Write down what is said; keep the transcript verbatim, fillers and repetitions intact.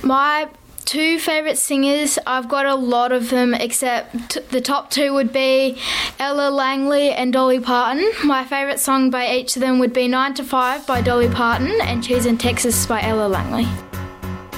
My two favourite singers, I've got a lot of them, except t- the top two would be Ella Langley and Dolly Parton. My favourite song by each of them would be nine to five by Dolly Parton and Choosing Texas by Ella Langley.